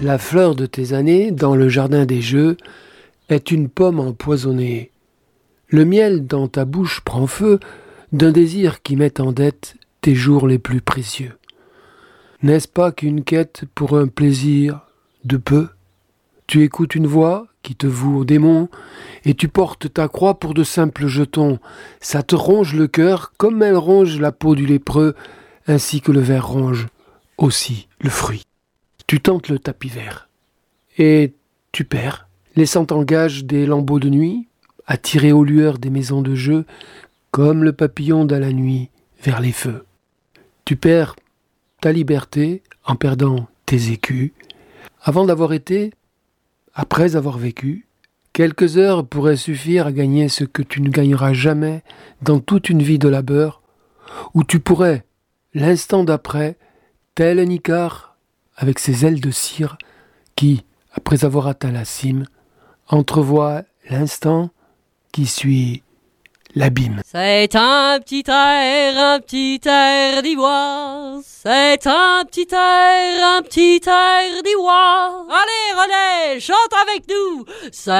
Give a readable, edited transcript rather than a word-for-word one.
La fleur de tes années, dans le jardin des jeux, est une pomme empoisonnée. Le miel dans ta bouche prend feu d'un désir qui met en dette tes jours les plus précieux. N'est-ce pas qu'une quête pour un plaisir de peu? Tu écoutes une voix qui te voue au démon, et tu portes ta croix pour de simples jetons. Ça te ronge le cœur comme elle ronge la peau du lépreux, ainsi que le ver ronge aussi le fruit. Tu tentes le tapis vert, et tu perds, laissant en gage des lambeaux de nuit, attirés aux lueurs des maisons de jeu, comme le papillon dans la nuit vers les feux. Tu perds ta liberté en perdant tes écus, avant d'avoir été, après avoir vécu, quelques heures pourraient suffire à gagner ce que tu ne gagneras jamais dans toute une vie de labeur, où tu pourrais, l'instant d'après, tel un icare, avec ses ailes de cire, qui, après avoir atteint la cime, entrevoit l'instant qui suit l'abîme. C'est un petit air d'ivoire. C'est un petit air d'ivoire. Allez, René, chante avec nous. C'est